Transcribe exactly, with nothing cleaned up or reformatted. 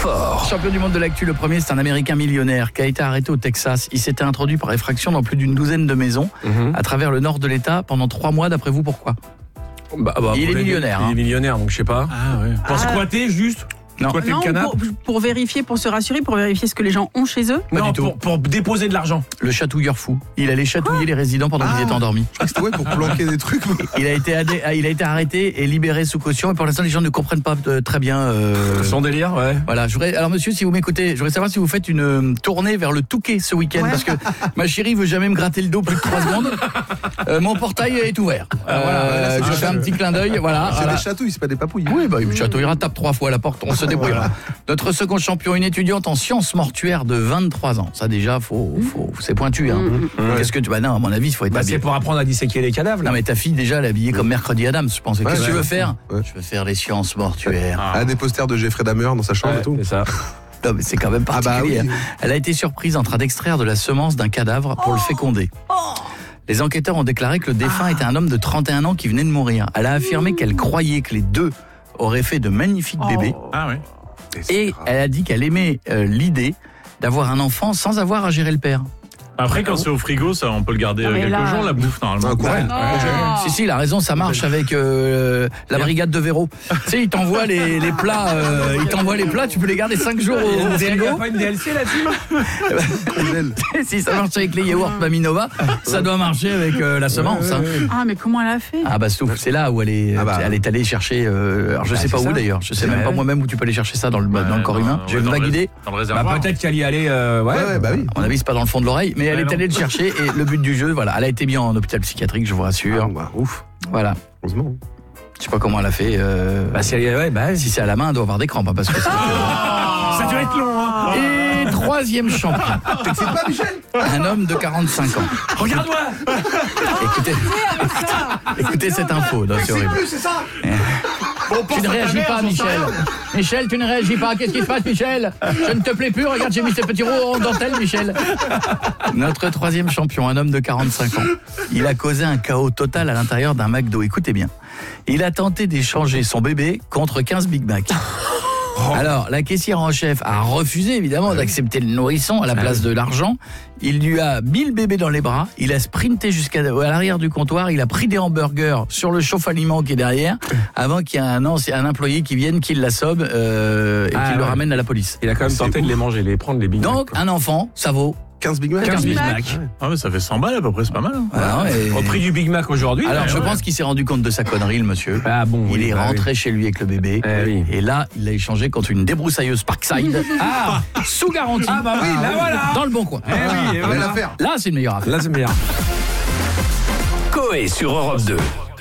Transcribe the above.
fort. Champion du monde de l'actu, le premier, c'est un Américain millionnaire qui a été arrêté au Texas. Il s'était introduit par effraction dans plus d'une douzaine de maisons mmh. à travers le nord de l'État pendant trois mois. D'après vous, pourquoi ? bah, bah, Il est millionnaire. Il hein. est millionnaire, donc je sais pas. Ah, ouais. Pour Ah. squatter, juste Non, Non, pour, pour vérifier, pour se rassurer, pour vérifier ce que les gens ont chez eux. Pas Non, du tout. pour, pour déposer de l'argent. Le chatouilleur fou. Il allait chatouiller les résidents pendant Ah. qu'ils étaient endormis. Je crois que c'était ouais, pour planquer des trucs. Il a été adé- il a été arrêté et libéré sous caution. Et pour l'instant, les gens ne comprennent pas euh, très bien. Euh... Son délire, ouais. Voilà. Je voudrais, alors, monsieur, si vous m'écoutez, je voudrais savoir si vous faites une euh, tournée vers le Touquet ce week-end, Ouais. parce que ma chérie veut jamais me gratter le dos plus de trois secondes. Euh, mon portail est ouvert. Euh, voilà, je c'est fais un petit clin d'œil. Voilà. C'est voilà. des chatouilles, c'est pas des papouilles. Oui, bah, il me chatouillera, tape trois fois à la porte, on se débrouillera. Notre second champion, une étudiante en sciences mortuaires de vingt-trois ans. Ça, déjà, faut, faut, c'est pointu, hein. Ouais. Qu'est-ce que tu, bah, non, à mon avis, il faut être Bah, habillé. c'est pour apprendre à disséquer les cadavres. Là. Non, mais ta fille, déjà, elle est habillée comme Mercredi Adams, je pense. Qu'est-ce Ouais, que tu ouais. veux faire? Ouais. Je veux faire les sciences mortuaires. Ah. Elle a des posters de Jeffrey Dahmer dans sa chambre Ouais, et tout. c'est ça. Non, mais c'est quand même Ah bah particulier. oui. hein. Elle a été surprise en train d'extraire de la semence d'un cadavre pour le féconder. Les enquêteurs ont déclaré que le défunt était un homme de trente et un ans qui venait de mourir. Elle a affirmé qu'elle croyait que les deux auraient fait de magnifiques bébés. Ah ouais. Et elle a dit qu'elle aimait euh, l'idée d'avoir un enfant sans avoir à gérer le père. Après, quand c'est au frigo, ça, on peut le garder Ah, mais quelques là- jours, la bouffe, normalement. Ah, quoi. Ouais. Oh. Si, si, il a raison, ça marche avec euh, la brigade de Véro. Tu sais, il t'envoie les, les plats, euh, il t'envoie les plats, tu peux les garder cinq jours au, au Il n'y frigo. a pas une D L C là-dessus? Si ça marche avec les yaourts Maminova, ça doit marcher avec euh, la semence. hein. Ah, mais comment elle a fait? Ah bah c'est c'est là où elle est, Ah bah. elle est allée chercher. Euh, alors je Bah, sais pas c'est où ça. d'ailleurs, je sais même Ouais. pas moi-même où tu peux aller chercher ça dans le, dans le corps humain. Je vais dans me le guider. rés- Dans le Bah, réservoir. peut-être qu'elle y allait. Euh, ouais, Ouais, ouais, bah oui. À mon avis c'est pas dans le fond de l'oreille, mais elle Ouais, est non. allée le chercher et le but du jeu, voilà, elle a été mise en hôpital psychiatrique, je vous Ah, rassure. bah, ouf. Voilà, Heureusement. je sais pas comment elle a fait. Euh, Bah, si elle y ouais, bah, si c'est à la main, elle doit avoir des crampes, hein, parce que. c'est- ça doit être long, hein. Et troisième champion, C'est pas Michel. un homme de quarante-cinq ans. Regarde-moi. Écoutez, écoutez cette info, non, c'est horrible. c'est ça. Tu ne réagis pas, Michel. Michel, tu ne réagis pas. Qu'est-ce qui se passe, Michel? Je ne te plais plus. Regarde, j'ai mis ces petits roues en dentelle, Michel. Notre troisième champion, un homme de quarante-cinq ans. Il a causé un chaos total à l'intérieur d'un McDo. Écoutez bien. Il a tenté d'échanger son bébé contre quinze Big Mac. Alors, la caissière en chef a refusé, évidemment, d'accepter le nourrisson à la place de l'argent. Il lui a mis le bébé dans les bras. Il a sprinté jusqu'à à l'arrière du comptoir. Il a pris des hamburgers sur le chauffe-aliment qui est derrière, avant qu'il y ait un, ancien- un employé qui vienne, qui l'assomme euh, et Ah, qui le ouais. ramène à la police. Il a quand même C'est tenté de ouf. les manger, les prendre les Big Mac, Donc, quoi. un enfant, ça vaut quinze Big Mac. quinze Big Mac. Mac. Ah ouais, ça fait cent balles à peu près, c'est pas mal. hein. Voilà, et- Au prix du Big Mac aujourd'hui. Alors, ouais, je ouais. pense qu'il s'est rendu compte de sa connerie, le monsieur. Ah bon, Il oui, est bah rentré chez lui avec le bébé. Eh oui. Et là, il l'a échangé contre une débroussailleuse Parkside. Ah, Sous garantie. ah bah oui, là voilà. Dans le bon coin. Eh oui, et Belle voilà. affaire. Là, c'est une meilleure affaire. Là, c'est meilleur. Coé sur Europe deux.